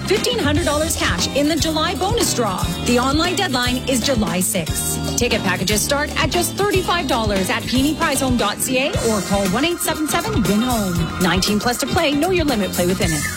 $1,500 cash in the July bonus draw. The online deadline is July 6th. Ticket packages start at just $35 at PeonyPrizeHome.ca or call 1-877-WIN-HOME. 19 plus to play. Know your limit. Play within it.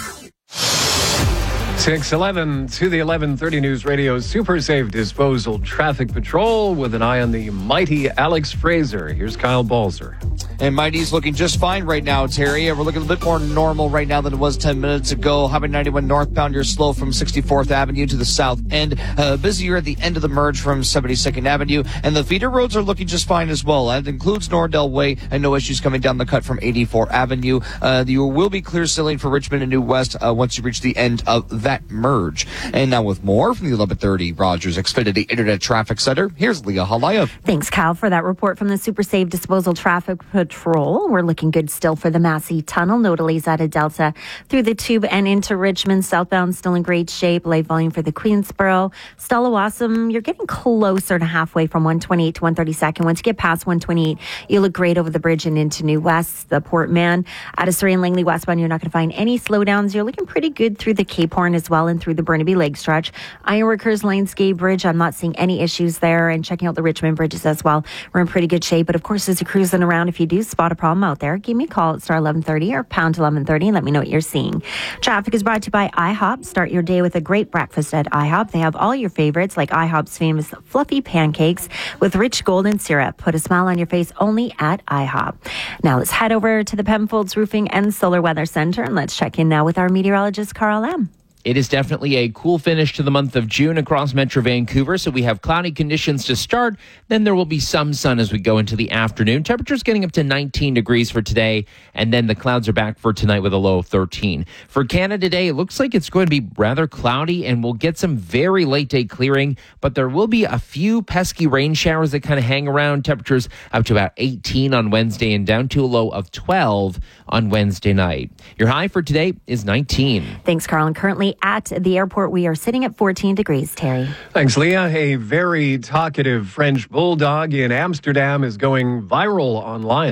6:11 to the 11:30 News Radio Super Safe Disposal Traffic Patrol with an eye on the mighty Alex Fraser. Here's Kyle Balzer. And Mighty's looking just fine right now, Terry. We're looking a bit more normal right now than it was 10 minutes ago. Highway 91 northbound, you're slow from 64th Avenue to the south end. Busier at the end of the merge from 72nd Avenue. And the feeder roads are looking just fine as well. That includes Nordell Way and no issues coming down the cut from 84 Avenue. You will be clear sailing for Richmond and New West once you reach the end of that merge. And now with more from the 1130 Rogers Xfinity Internet Traffic Center, here's Leah Halayev. Thanks, Kyle, for that report from the Super Safe Disposal Traffic Patrol. We're looking good still for the Massey Tunnel. No delays out of Delta through the Tube and into Richmond. Southbound still in great shape. Light volume for the Queensboro. Stella Wassam, you're getting closer to halfway from 128 to 132nd. Once you get past 128, you look great over the bridge and into New West. The Port Mann out of Surrey and Langley westbound, you're not going to find any slowdowns. You're looking pretty good through the Cape Horn as well and through the Burnaby Lake stretch. Ironworkers Lionsgate Bridge, I'm not seeing any issues there. And checking out the Richmond bridges as well. We're in pretty good shape. But of course, as you're cruising around, if you do spot a problem out there, give me a call at star 1130 or pound 1130 and let me know what you're seeing. Traffic is brought to you by IHOP. Start your day with a great breakfast at IHOP. They have all your favorites like IHOP's famous fluffy pancakes with rich golden syrup. Put a smile on your face only at IHOP. Now let's head over to the Penfolds Roofing and Solar Weather Center and let's check in now with our meteorologist, Carl M. It is definitely a cool finish to the month of June across Metro Vancouver. So we have cloudy conditions to start. Then there will be some sun as we go into the afternoon. Temperatures getting up to 19 degrees for today. And then the clouds are back for tonight with a low of 13. For Canada today, it looks like it's going to be rather cloudy and we'll get some very late day clearing. But there will be a few pesky rain showers that kind of hang around. Temperatures up to about 18 on Wednesday and down to a low of 12 on Wednesday night. Your high for today is 19. Thanks, Carl. And currently at the airport, we are sitting at 14 degrees, Terry. Thanks, Leah. A very talkative French bulldog in Amsterdam is going viral online.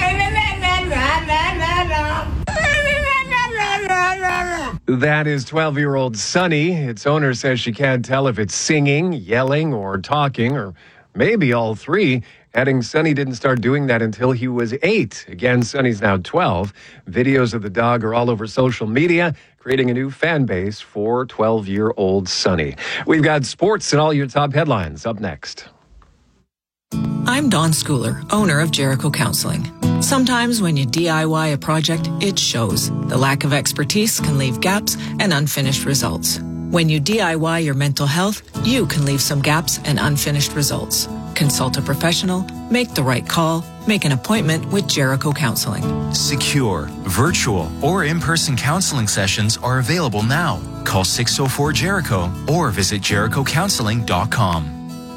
That is 12-year-old Sunny. Its owner says she can't tell if it's singing, yelling, or talking, or maybe all three. Adding Sunny didn't start doing that until he was 8. Again, Sunny's now 12. Videos of the dog are all over social media, creating a new fan base for 12-year-old Sunny. We've got sports and all your top headlines up next. I'm Dawn Schooler, owner of Jericho Counseling. Sometimes when you DIY a project, it shows. The lack of expertise can leave gaps and unfinished results. When you DIY your mental health, you can leave some gaps and unfinished results. Consult a professional, make the right call, make an appointment with Jericho Counseling. Secure, virtual, or in-person counseling sessions are available now. Call 604-JERICHO or visit jerichocounseling.com.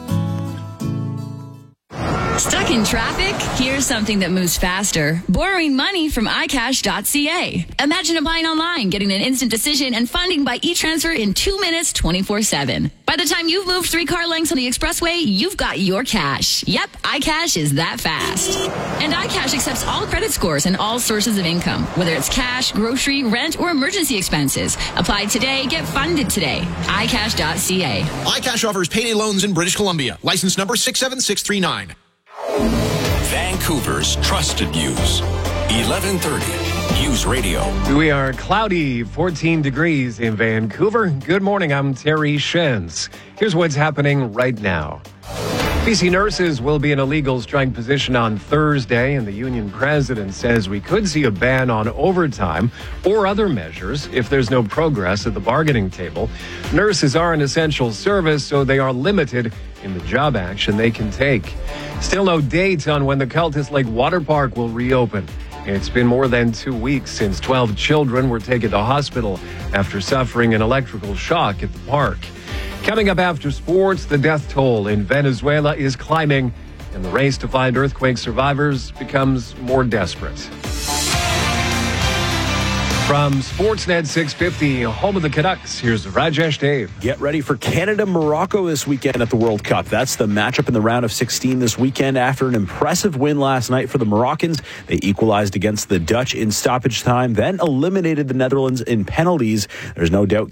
Stuck in traffic? Here's something that moves faster. Borrowing money from iCash.ca. Imagine applying online, getting an instant decision, and funding by e-transfer in 2 minutes, 24/7. By the time you've moved 3 car lengths on the expressway, you've got your cash. Yep, iCash is that fast. And iCash accepts all credit scores and all sources of income, whether it's cash, grocery, rent, or emergency expenses. Apply today, get funded today. iCash.ca. iCash offers payday loans in British Columbia. License number 67639. Vancouver's trusted news. 1130 News Radio. We are cloudy, 14 degrees in Vancouver. Good morning, I'm Terry Shens. Here's what's happening right now. BC nurses will be in a legal strike position on Thursday, and the union president says we could see a ban on overtime or other measures if there's no progress at the bargaining table. Nurses are an essential service, so they are limited in the job action they can take. Still no date on when the Cultus Lake Water Park will reopen. It's been more than 2 weeks since 12 children were taken to hospital after suffering an electrical shock at the park. Coming up after sports, the death toll in Venezuela is climbing, and the race to find earthquake survivors becomes more desperate. From Sportsnet 650, home of the Canucks, here's Rajesh Dave. Get ready for Canada-Morocco this weekend at the World Cup. That's the matchup in the round of 16 this weekend. After an impressive win last night for the Moroccans, they equalized against the Dutch in stoppage time, then eliminated the Netherlands in penalties. There's no doubt